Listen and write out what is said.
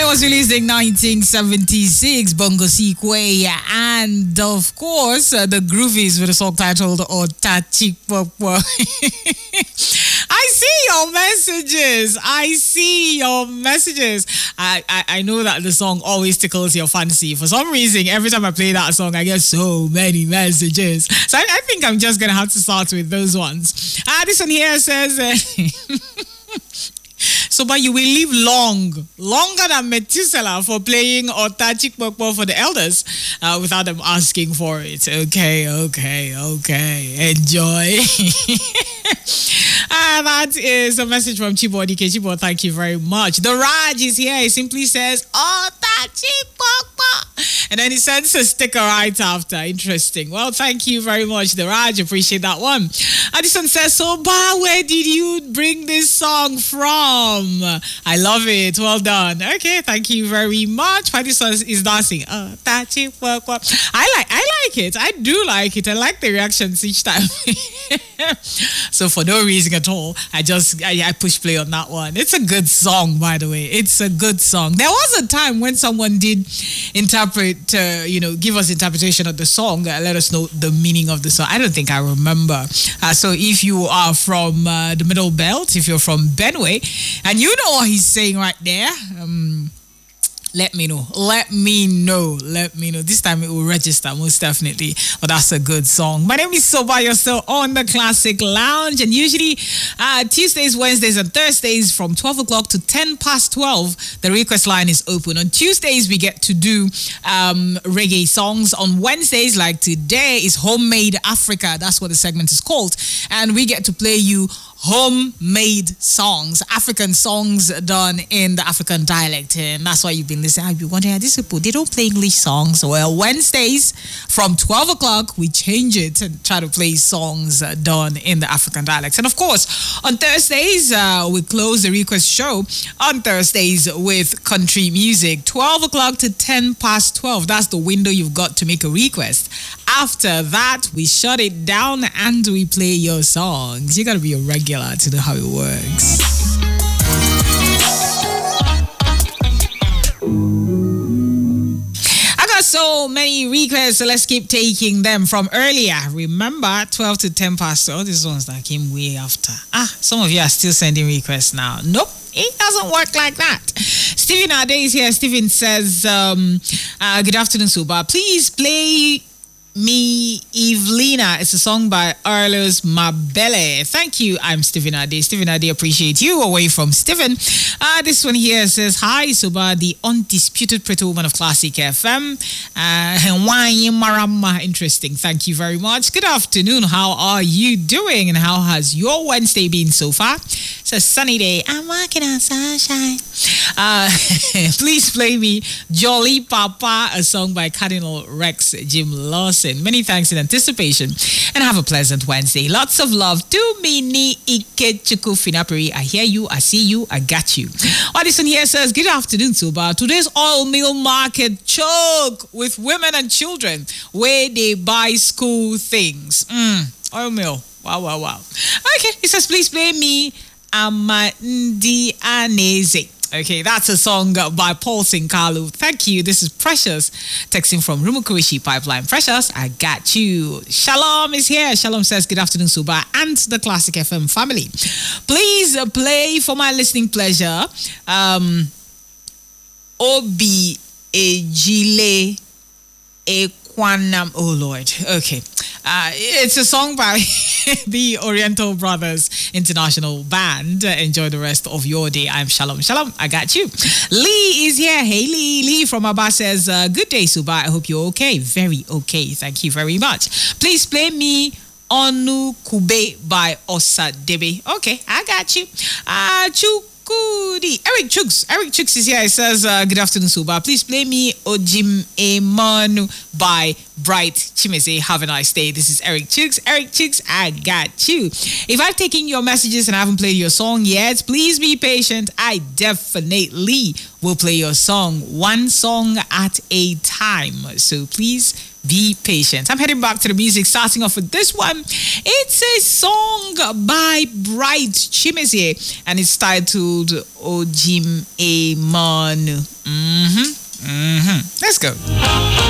was released in 1976, Bongo Sikwe, and of course, the Groovies with a song titled Otachi Popo. I see your messages. I know that the song always tickles your fancy. For some reason, every time I play that song, I get so many messages. So I think I'm just going to have to start with those ones. This one here says... So, but you will live longer than Methuselah for playing Otachi Popo for the elders without them asking for it. Okay. Enjoy. That is a message from Chibo DK. Chibo, thank you very much. The Raj is here. He simply says, Otachi Popo. And then he sends a sticker right after. Interesting. Well, thank you very much, the Raj. Appreciate that one. Addison says, so, where did you bring this song from? I love it. Well done. Okay, thank you very much. Addison is dancing. I like it. I do like it. I like the reactions each time. So for no reason at all, I push play on that one. It's a good song, by the way. It's a good song. There was a time when someone did interpret, give us interpretation of the song, let us know the meaning of the song. I don't think I remember. So if you are from the Middle Belt, if you're from Benue, and you know what he's saying right there, let me know. This time it will register, most definitely. But that's a good song. My name is Soba. You're still on the Classic Lounge. And usually Tuesdays, Wednesdays, and Thursdays from 12 o'clock to 10 past 12, the request line is open. On Tuesdays, we get to do reggae songs. On Wednesdays, like today, is Homemade Africa. That's what the segment is called. And we get to play you homemade songs, African songs done in the African dialect. And that's why you've been listening. I've been wondering, these people, they don't play English songs. Well, Wednesdays from 12 o'clock, we change it and try to play songs done in the African dialects. And of course, on Thursdays, we close the request show on Thursdays with country music, 12 o'clock to 10 past 12. That's the window you've got to make a request. After that, we shut it down and we play your songs. You got to be a regular to know how it works. I got so many requests, so let's keep taking them from earlier. Remember, 12 to 10 past 12. These ones that came way after. Some of you are still sending requests now. Nope. It doesn't work like that. Stephen Ade is here. Stephen says, good afternoon, Suba. Please play Me Evelina. It's a song by Arlos Mabele. Thank you. I'm Stephen Ade. Stephen Ade, appreciate you. Away from Stephen. This one here says, hi, Suba, the undisputed pretty woman of Classic FM. Interesting. Thank you very much. Good afternoon. How are you doing? And how has your Wednesday been so far? It's a sunny day. I'm walking on sunshine. Please play me Jolly Papa, a song by Cardinal Rex Jim Lawson. Many thanks in anticipation and have a pleasant Wednesday. Lots of love to Mini Ikechuku Finapuri. I hear you, I see you, I got you. Addison here says, good afternoon, Suba. Today's oil mill market choke with women and children where they buy school things. Oil mill. Wow. Okay, he says, please play me Amandi Aneze. Okay, that's a song by Paul Sinkalu. Thank you. This is Precious, texting from Rumukurishi Pipeline. Precious, I got you. Shalom is here. Shalom says, good afternoon, Suba, and the Classic FM family. Please play for my listening pleasure. Obi Ejile Ekwanam. Oh, Lord. Okay. It's a song by the Oriental Brothers International Band. Enjoy the rest of your day. I'm Shalom. Shalom, I got you. Lee is here. Hey, Lee. Lee from Abba says, good day, Suba. I hope you're okay. Very okay. Thank you very much. Please play me Onu Kube by Osadebe. Okay, I got you. Eric Chooks is here. He says, good afternoon, Suba. Please play me Ojim Emanu by Bright Chimese. Have a nice day. This is Eric Chooks. Eric Chooks, I got you. If I've taken your messages and I haven't played your song yet, please be patient. I definitely will play your song, one song at a time. So please be patient. I'm heading back to the music, starting off with this one. It's a song by Bright Chimese, and it's titled Ojim Emanu. Let's go.